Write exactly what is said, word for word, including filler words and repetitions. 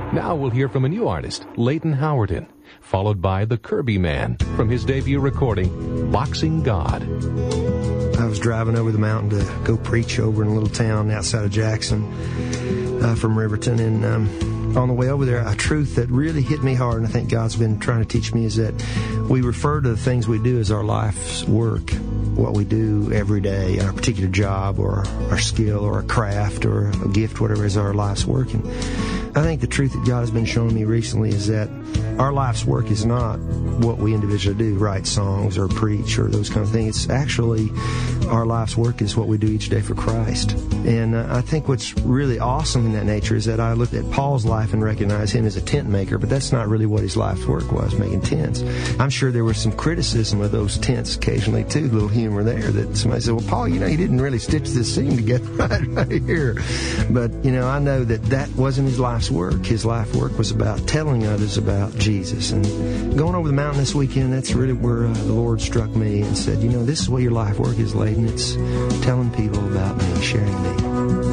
Now we'll hear from a new artist, Leighton Howerton, followed by the Kirby Man from his debut recording, Boxing God. I was driving over the mountain to go preach over in a little town outside of Jackson uh, from Riverton, and um, on the way over there, a truth that really hit me hard, and I think God's been trying to teach me, is that we refer to the things we do as our life's work, what we do every day, our particular job or our skill or a craft or a gift, whatever is our life's work. And I think the truth that God has been showing me recently is that our life's work is not what we individually do, write songs or preach or those kind of things. It's actually our life's work is what we do each day for Christ. And uh, I think what's really awesome in that nature is that I looked at Paul's life and recognized him as a tent maker, but that's not really what his life's work was, making tents. I'm sure there was some criticism of those tents occasionally too, a little humor there, that somebody said, well, Paul, you know, you didn't really stitch this scene together right, right here. But, you know, I know that that wasn't his life's work. His life work was about telling others about Jesus. And going over the mountain this weekend, that's really where uh, the Lord struck me and said, you know, this is what your life work is, Leighton. It's telling people about me, sharing me.